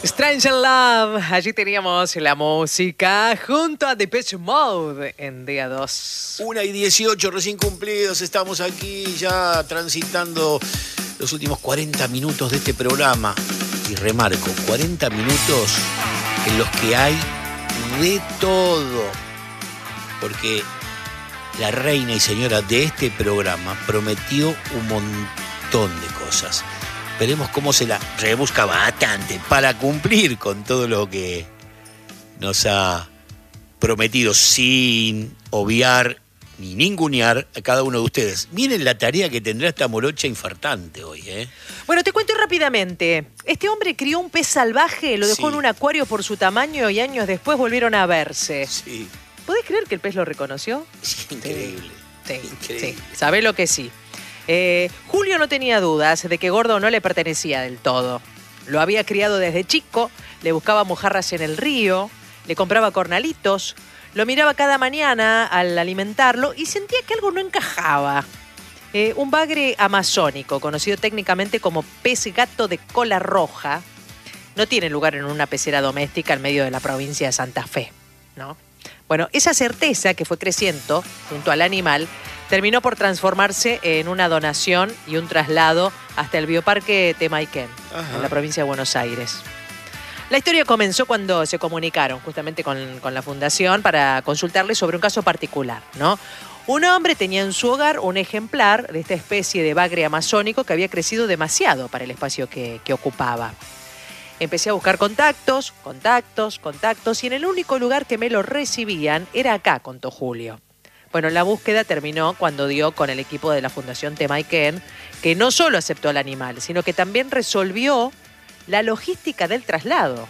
Strange in Love, allí teníamos la música junto a Depeche Mode en día 2. 1:18 recién cumplidos, estamos aquí ya transitando los últimos 40 minutos de este programa. Y remarco, 40 minutos en los que hay de todo. Porque la reina y señora de este programa prometió un montón de cosas. Veremos cómo se la rebusca bastante para cumplir con todo lo que nos ha prometido, sin obviar ni ningunear a cada uno de ustedes. Miren la tarea que tendrá esta morocha infartante hoy, ¿eh? Bueno, te cuento rápidamente. Este hombre crió un pez salvaje, lo dejó en un acuario por su tamaño y años después volvieron a verse. Sí. ¿Podés creer que el pez lo reconoció? Es increíble. Sí, Increíble. sí. ¿Sabés lo que sí? Julio no tenía dudas de que Gordo no le pertenecía del todo. Lo había criado desde chico, le buscaba mojarras en el río, le compraba cornalitos, lo miraba cada mañana al alimentarlo y sentía que algo no encajaba. Un bagre amazónico, conocido técnicamente como pez gato de cola roja, no tiene lugar en una pecera doméstica en medio de la provincia de Santa Fe, ¿no? Bueno, esa certeza que fue creciendo junto al animal terminó por transformarse en una donación y un traslado hasta el bioparque Temaiken, en la provincia de Buenos Aires. La historia comenzó cuando se comunicaron justamente con la fundación para consultarle sobre un caso particular, ¿no? Un hombre tenía en su hogar un ejemplar de esta especie de bagre amazónico que había crecido demasiado para el espacio que ocupaba. Empecé a buscar contactos, y en el único lugar que me lo recibían era acá, contó Julio. Bueno, la búsqueda terminó cuando dio con el equipo de la Fundación Temaiken, que no solo aceptó al animal, sino que también resolvió la logística del traslado.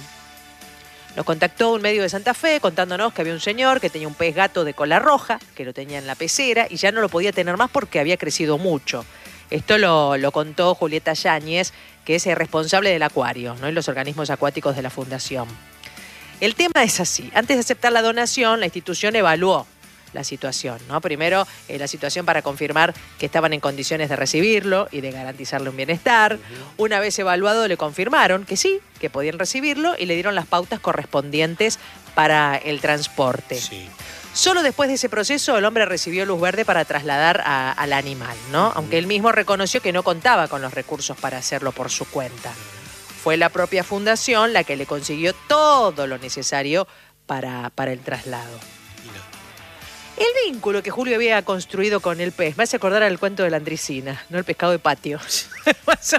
Nos contactó un medio de Santa Fe contándonos que había un señor que tenía un pez gato de cola roja, que lo tenía en la pecera y ya no lo podía tener más porque había crecido mucho. Esto lo contó Julieta Yáñez, que es responsable del acuario, ¿no? Y los organismos acuáticos de la Fundación. El tema es así. Antes de aceptar la donación, la institución evaluó la situación, ¿no? Primero, la situación para confirmar que estaban en condiciones de recibirlo y de garantizarle un bienestar. Una vez evaluado, le confirmaron que sí, que podían recibirlo y le dieron las pautas correspondientes para el transporte. Sí. Solo después de ese proceso el hombre recibió luz verde para trasladar al animal, ¿no? Aunque él mismo reconoció que no contaba con los recursos para hacerlo por su cuenta. Fue la propia fundación la que le consiguió todo lo necesario para el traslado. El vínculo que Julio había construido con el pez me hace acordar al cuento de la Andricina, ¿no? El pescado de patio. Más o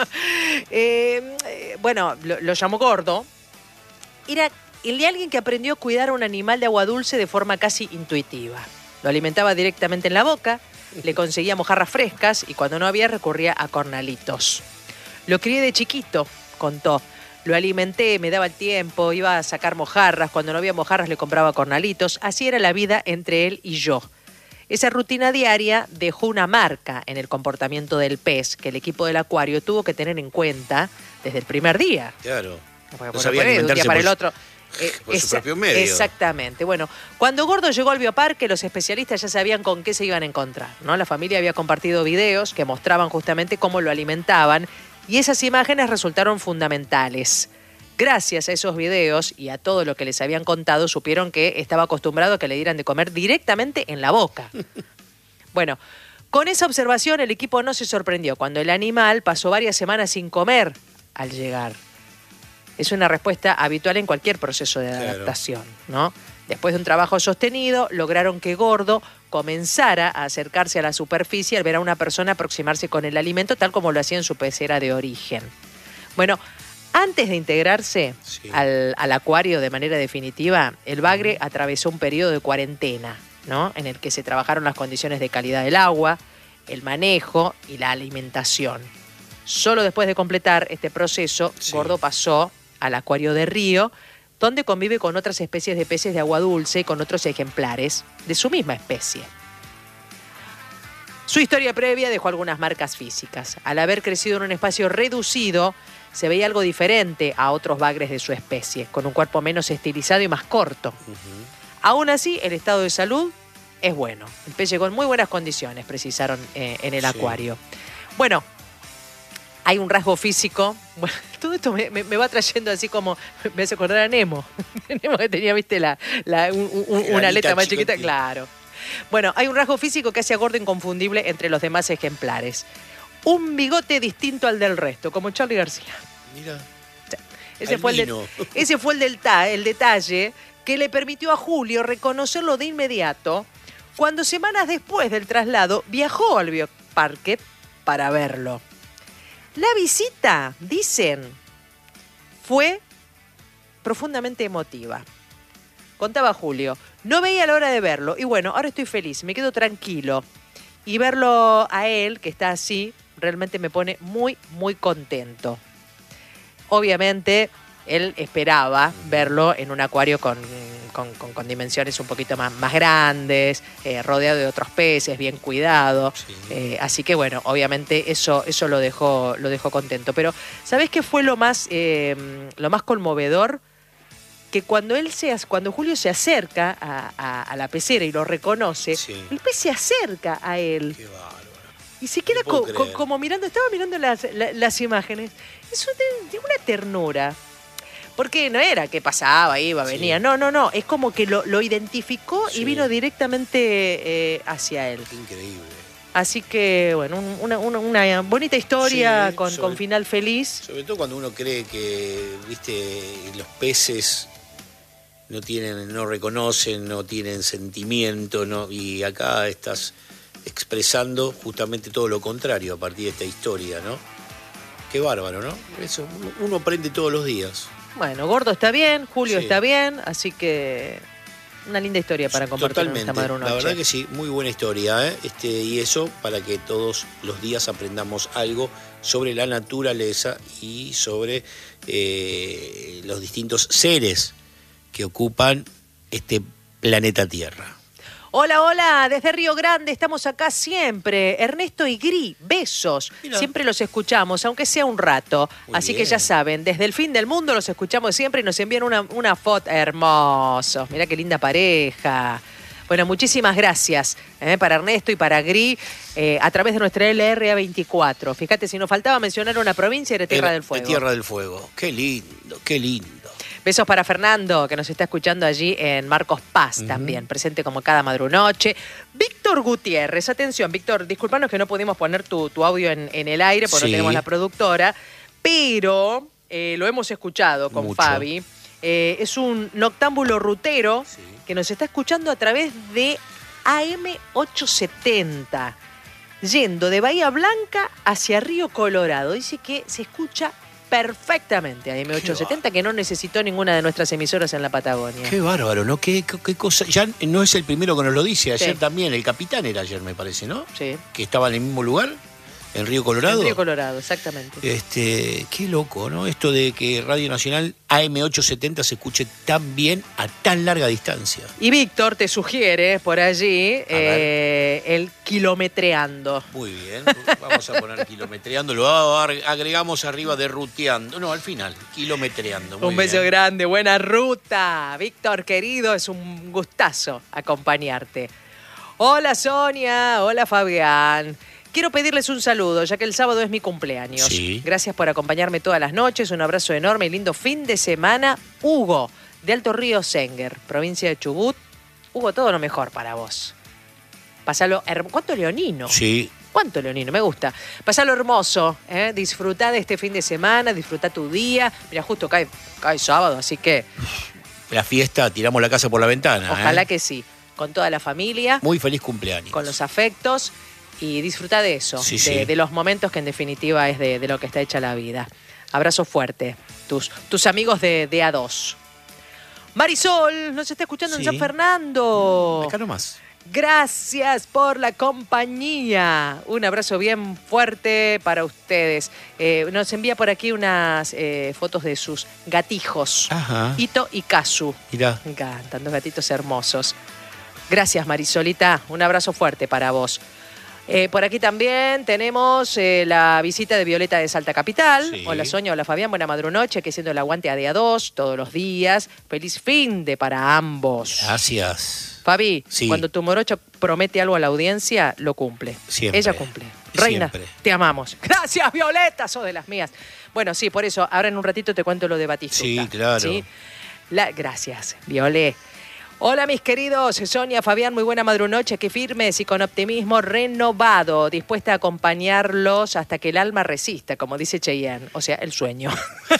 menos. Bueno, lo llamó Gordo. Era el de alguien que aprendió a cuidar a un animal de agua dulce de forma casi intuitiva. Lo alimentaba directamente en la boca, le conseguía mojarras frescas y cuando no había recurría a cornalitos. Lo crié de chiquito, contó. Lo alimenté, me daba el tiempo, iba a sacar mojarras. Cuando no había mojarras le compraba cornalitos. Así era la vida entre él y yo. Esa rutina diaria dejó una marca en el comportamiento del pez que el equipo del acuario tuvo que tener en cuenta desde el primer día. Claro. No sabía alimentarse de un día para el otro. Por su propio medio. Exactamente. Bueno, cuando Gordo llegó al bioparque, los especialistas ya sabían con qué se iban a encontrar, ¿no? La familia había compartido videos que mostraban justamente cómo lo alimentaban y esas imágenes resultaron fundamentales. Gracias a esos videos y a todo lo que les habían contado, supieron que estaba acostumbrado a que le dieran de comer directamente en la boca. Bueno, con esa observación el equipo no se sorprendió cuando el animal pasó varias semanas sin comer al llegar. Es una respuesta habitual en cualquier proceso de adaptación, ¿no? Después de un trabajo sostenido, lograron que Gordo comenzara a acercarse a la superficie al ver a una persona aproximarse con el alimento, tal como lo hacía en su pecera de origen. Bueno, antes de integrarse al acuario de manera definitiva, el bagre atravesó un periodo de cuarentena, ¿no? En el que se trabajaron las condiciones de calidad del agua, el manejo y la alimentación. Solo después de completar este proceso, Gordo pasó al acuario de río, donde convive con otras especies de peces de agua dulce y con otros ejemplares de su misma especie. Su historia previa dejó algunas marcas físicas. Al haber crecido en un espacio reducido, se veía algo diferente a otros bagres de su especie, con un cuerpo menos estilizado y más corto. Aún así, el estado de salud es bueno. El pez llegó en muy buenas condiciones, precisaron en el acuario. Bueno, Hay un rasgo físico. Bueno, todo esto me va trayendo así como. Me hace acordar a Nemo. Nemo que tenía, viste, una aleta más chiquita. Claro. Bueno, hay un rasgo físico que hace a Gordo inconfundible entre los demás ejemplares. Un bigote distinto al del resto, como Charly García. Mira. Ese fue el detalle que le permitió a Julio reconocerlo de inmediato cuando semanas después del traslado viajó al bioparque para verlo. La visita, dicen, fue profundamente emotiva. Contaba Julio, no veía la hora de verlo y bueno, ahora estoy feliz, me quedo tranquilo. Y verlo a él, que está así, realmente me pone muy, muy contento. Obviamente, él esperaba verlo en un acuario con dimensiones un poquito más grandes, rodeado de otros peces, bien cuidado. Sí. Así que bueno, obviamente eso lo dejó contento. Pero ¿sabés qué fue lo más conmovedor? Que cuando Julio se acerca a la pecera y lo reconoce, sí, el pez se acerca a él. Qué bárbaro. Y se queda como mirando, estaba mirando las imágenes. Eso de una ternura. Porque no era que pasaba, iba, venía. Sí. No. Es como que lo identificó, sí, y vino directamente hacia él. Increíble. Así que, bueno, una bonita historia, sí, con final feliz. Sobre todo cuando uno cree que, viste, los peces no reconocen, no tienen sentimiento, ¿no? Y acá estás expresando justamente todo lo contrario a partir de esta historia, ¿no? Qué bárbaro, ¿no? Eso uno aprende todos los días. Bueno, Gordo está bien, Julio está bien, así que una linda historia para compartir en esta madrugada. La verdad que sí, muy buena historia, ¿eh? Y eso para que todos los días aprendamos algo sobre la naturaleza y sobre los distintos seres que ocupan este planeta Tierra. Hola, desde Río Grande, estamos acá siempre. Ernesto y Gri, besos. Mirá. Siempre los escuchamos, aunque sea un rato. Muy Así bien. Que ya saben, desde el fin del mundo los escuchamos siempre y nos envían una foto. Hermosos, mirá qué linda pareja. Bueno, muchísimas gracias para Ernesto y para Gri a través de nuestra LRA24. Fíjate, si nos faltaba mencionar una provincia, era Tierra del Fuego. Tierra del Fuego, qué lindo, qué lindo. Besos para Fernando, que nos está escuchando allí en Marcos Paz también, presente como cada madrunoche. Víctor Gutiérrez, atención, Víctor, disculpanos que no pudimos poner tu audio en el aire porque no tenemos la productora, pero lo hemos escuchado con mucho. Fabi. Es un noctámbulo rutero que nos está escuchando a través de AM870, yendo de Bahía Blanca hacia Río Colorado. Dice que se escucha perfectamente a AM870, que no necesitó ninguna de nuestras emisoras en la Patagonia. Qué bárbaro, ¿no? Qué cosa. Ya no es el primero que nos lo dice. Ayer también, el capitán era ayer, me parece, ¿no? Sí. Que estaba en el mismo lugar, en Río Colorado. En Río Colorado, exactamente. Qué loco, ¿no? Esto de que Radio Nacional AM870 se escuche tan bien a tan larga distancia. Y Víctor te sugiere por allí el kilometreando. Muy bien, vamos a poner kilometreando, lo agregamos arriba de ruteando. No, al final, kilometreando. Un beso grande, buena ruta. Víctor, querido, es un gustazo acompañarte. Hola Sonia, hola Fabián. Quiero pedirles un saludo, ya que el sábado es mi cumpleaños. Sí. Gracias por acompañarme todas las noches. Un abrazo enorme y lindo fin de semana. Hugo, de Alto Río Senguer, provincia de Chubut. Hugo, todo lo mejor para vos. Pasalo hermoso. ¿Cuánto leonino? Sí. ¿Cuánto leonino? Me gusta. Pasalo hermoso. Disfrutá de este fin de semana, disfrutá tu día. Mira, justo cae sábado, así que... La fiesta, tiramos la casa por la ventana. Ojalá que sí. Con toda la familia. Muy feliz cumpleaños. Con los afectos. Y disfruta de eso, de los momentos que en definitiva es de lo que está hecha la vida. Abrazo fuerte, tus amigos de A2. Marisol, nos está escuchando en San Fernando. Acá nomás. Gracias por la compañía. Un abrazo bien fuerte para ustedes. Nos envía por aquí unas fotos de sus gatijos. Ajá. Ito y Kazu. Mirá. Me encantan, dos gatitos hermosos. Gracias, Marisolita. Un abrazo fuerte para vos. Por aquí también tenemos la visita de Violeta de Salta Capital. Sí. Hola Sonia, hola Fabián, buena madrunoche, que siendo el aguante a día 2, todos los días. Feliz fin de para ambos. Gracias. Fabi, Sí. cuando tu morocho promete algo a la audiencia, lo cumple. Siempre. Ella cumple. Reina, Siempre. te amamos. Gracias, Violeta, sos de las mías. Bueno, sí, por eso, ahora en un ratito te cuento lo de Batistuta. Sí, claro. Gracias, Violé. Hola, mis queridos. Sonia, Fabián, muy buena madrunoche. Qué firmes y con optimismo renovado. Dispuesta a acompañarlos hasta que el alma resista, como dice Cheyenne. O sea, el sueño.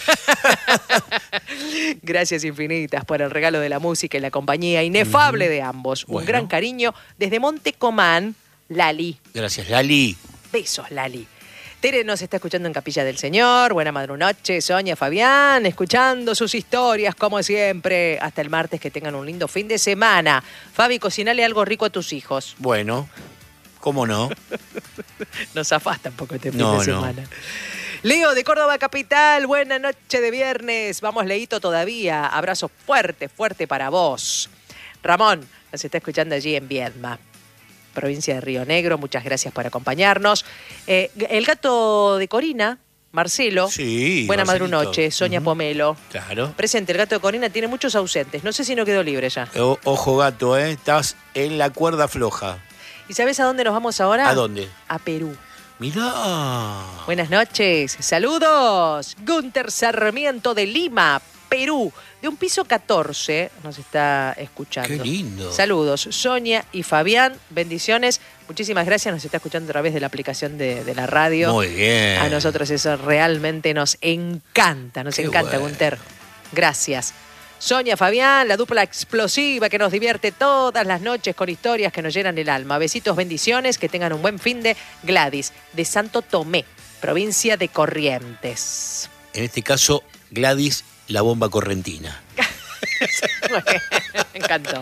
Gracias infinitas por el regalo de la música y la compañía inefable de ambos. Un Bueno. gran cariño desde Montecomán, Lali. Gracias, Lali. Besos, Lali. Tere nos está escuchando en Capilla del Señor. Buena madrunoche, Sonia, Fabián, escuchando sus historias como siempre. Hasta el martes, que tengan un lindo fin de semana. Fabi, cocinale algo rico a tus hijos. Bueno, ¿cómo no? Nos zafás tampoco este fin No, de no. semana. Leo de Córdoba Capital, buena noche de viernes. Vamos, Leito, todavía. Abrazo fuerte, fuerte para vos. Ramón nos está escuchando allí en Viedma, provincia de Río Negro. Muchas gracias por acompañarnos. El gato de Corina, Marcelo. Sí, Buena Marcelito. madrunoche, Sonia Pomelo. Claro. Presente, el gato de Corina tiene muchos ausentes. No sé si no quedó libre ya. Ojo, gato, estás en la cuerda floja. ¿Y sabes a dónde nos vamos ahora? ¿A dónde? A Perú. Mirá. Buenas noches, saludos. Gunter Sarmiento de Lima, Perú, de un piso 14, nos está escuchando. Qué lindo. Saludos, Sonia y Fabián, bendiciones. Muchísimas gracias, nos está escuchando a través de la aplicación de la radio. Muy bien. A nosotros eso realmente nos encanta, Qué encanta, bueno. Gunter. Gracias. Sonia, Fabián, la dupla explosiva que nos divierte todas las noches con historias que nos llenan el alma. Besitos, bendiciones, que tengan un buen fin de Gladys, de Santo Tomé, provincia de Corrientes. En este caso, Gladys, la bomba correntina. Me encantó.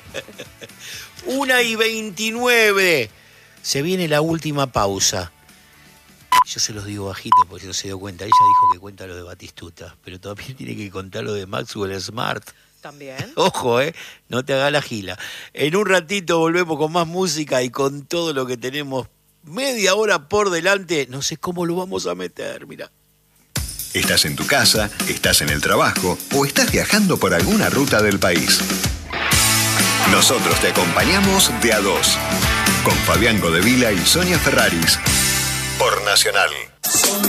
1:29. Se viene la última pausa. Yo se los digo bajito porque si no se dio cuenta. Ella dijo que cuenta lo de Batistuta, pero también tiene que contar lo de Maxwell Smart. También. Ojo, no te hagas la gila. En un ratito volvemos con más música y con todo lo que tenemos media hora por delante. No sé cómo lo vamos a meter, mira. Estás en tu casa, estás en el trabajo o estás viajando por alguna ruta del país. Nosotros te acompañamos de a dos, con Fabián Godevila y Sonia Ferraris, por Nacional.